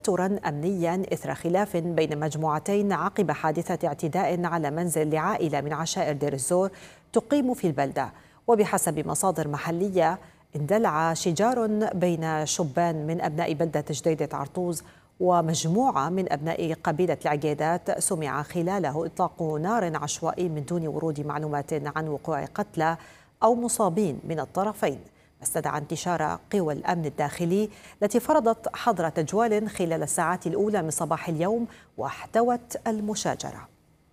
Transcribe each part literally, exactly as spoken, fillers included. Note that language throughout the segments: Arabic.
توترا أمنيا إثر خلاف بين مجموعتين عقب حادثة اعتداء على منزل لعائلة من عشائر دير الزور تقيم في البلدة. وبحسب مصادر محلية اندلع شجار بين شبان من أبناء بلدة جديدة عرطوز ومجموعة من أبناء قبيلة العقيدات، سمع خلاله إطلاق نار عشوائي من دون ورود معلومات عن وقوع قتلى أو مصابين من الطرفين، ما استدعى انتشار قوى الأمن الداخلي التي فرضت حظر تجوال خلال الساعات الأولى من صباح اليوم واحتوت المشاجرة.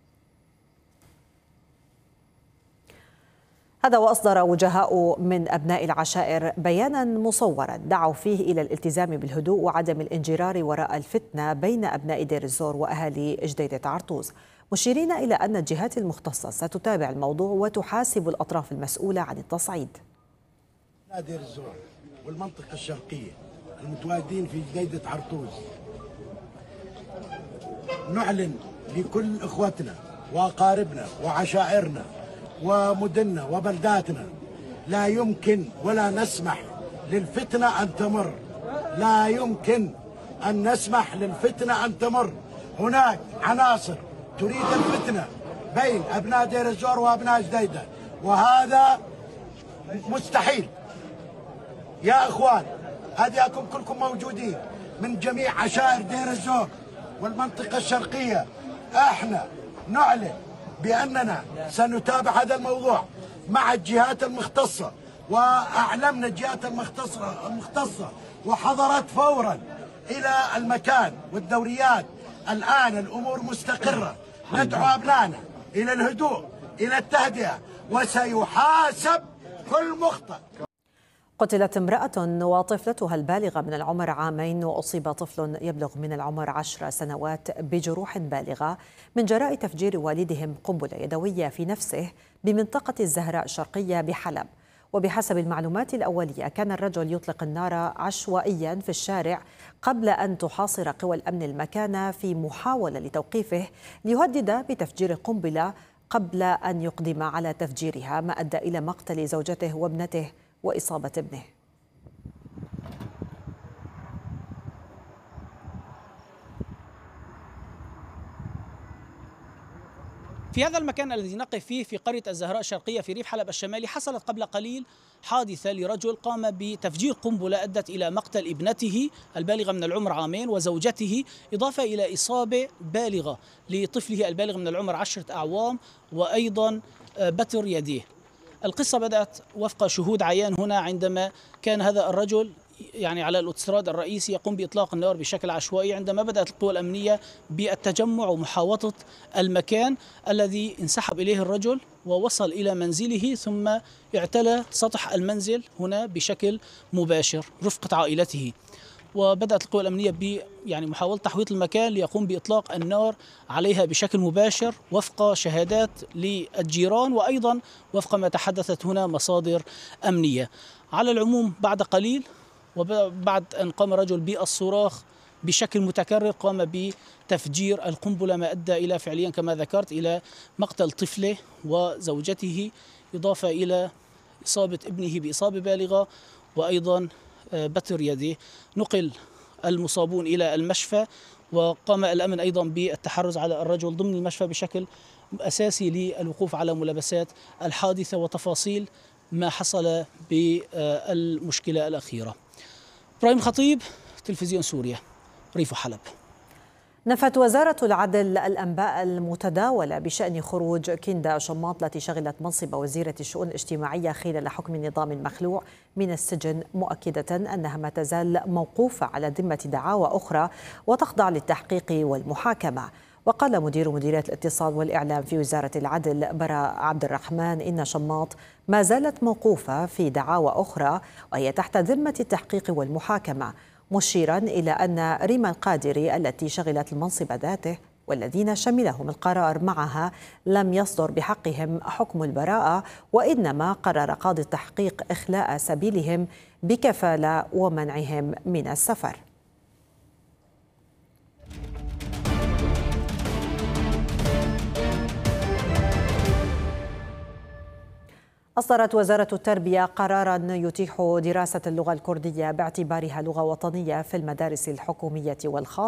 هذا وأصدر وجهاء من أبناء العشائر بيانا مصورا دعوا فيه إلى الالتزام بالهدوء وعدم الانجرار وراء الفتنة بين أبناء دير الزور وأهالي جديدة عرطوز، مشيرين إلى أن الجهات المختصة ستتابع الموضوع وتحاسب الأطراف المسؤولة عن التصعيد. دير الزور والمنطقة الشرقية المتواجدين في جديدة عرطوز نعلن لكل إخوتنا وأقاربنا وعشائرنا ومدننا وبلداتنا لا يمكن ولا نسمح للفتنة أن تمر، لا يمكن أن نسمح للفتنة أن تمر. هناك عناصر تريد الفتنة بين أبناء دير الزور وأبناء جديدة، وهذا مستحيل. يا إخوان، هديكم كلكم موجودين من جميع عشائر دير الزور والمنطقة الشرقية، احنا نعلن بأننا سنتابع هذا الموضوع مع الجهات المختصة، وأعلمنا الجهات المختصة المختصة وحضرت فورا إلى المكان والدوريات. الآن الأمور مستقرة، ندعو أبنائنا إلى الهدوء إلى التهدئة وسيحاسب كل مخطئ. قتلت امرأة وطفلتها البالغة من العمر عامين، وأصيب طفل يبلغ من العمر عشر سنوات بجروح بالغة من جراء تفجير والدهم قنبلة يدوية في نفسه بمنطقة الزهراء الشرقية بحلب. وبحسب المعلومات الأولية كان الرجل يطلق النار عشوائيا في الشارع قبل أن تحاصر قوى الأمن المكان في محاولة لتوقيفه ليهدد بتفجير القنبلة قبل أن يقدم على تفجيرها، ما أدى إلى مقتل زوجته وابنته وإصابة ابنه. في هذا المكان الذي نقف فيه في قرية الزهراء الشرقية في ريف حلب الشمالي حصلت قبل قليل حادثة لرجل قام بتفجير قنبلة أدت إلى مقتل ابنته البالغة من العمر عامين وزوجته، إضافة إلى إصابة بالغة لطفله البالغ من العمر عشرة أعوام وأيضا بتر يديه. القصة بدأت وفق شهود عيان هنا عندما كان هذا الرجل يعني على الاوتوستراد الرئيسي يقوم بإطلاق النار بشكل عشوائي، عندما بدأت القوى الأمنية بالتجمع ومحاوطة المكان الذي انسحب إليه الرجل ووصل إلى منزله، ثم اعتلى سطح المنزل هنا بشكل مباشر رفقة عائلته. وبدأت القوى الأمنية ب يعني محاولة تحويط المكان ليقوم بإطلاق النار عليها بشكل مباشر وفق شهادات للجيران وأيضا وفق ما تحدثت هنا مصادر أمنية. على العموم بعد قليل وبعد أن قام الرجل بالصراخ بشكل متكرر قام بتفجير القنبلة، ما أدى إلى فعليا كما ذكرت إلى مقتل طفله وزوجته، إضافة إلى إصابة ابنه بإصابة بالغة وأيضا بتر يديه. نقل المصابون إلى المشفى، وقام الأمن أيضا بالتحرز على الرجل ضمن المشفى بشكل أساسي للوقوف على ملابسات الحادثة وتفاصيل ما حصل بالمشكلة الأخيرة. إبراهيم خطيب، تلفزيون سوريا، ريف حلب. نفت وزارة العدل الأنباء المتداولة بشأن خروج كندا شماط التي شغلت منصب وزيرة الشؤون الاجتماعية خلال حكم النظام المخلوع من السجن، مؤكدة أنها ما تزال موقوفة على ذمة دعاوى أخرى وتخضع للتحقيق والمحاكمة. وقال مدير مديرية الاتصال والإعلام في وزارة العدل براء عبد الرحمن إن شماط ما زالت موقوفة في دعاوى أخرى وهي تحت ذمة التحقيق والمحاكمة، مشيرا إلى أن ريما القادري التي شغلت المنصب ذاته والذين شملهم القرار معها لم يصدر بحقهم حكم البراءة، وإنما قرر قاضي التحقيق إخلاء سبيلهم بكفالة ومنعهم من السفر. أصدرت وزارة التربية قراراً يتيح دراسة اللغة الكردية باعتبارها لغة وطنية في المدارس الحكومية والخاصة.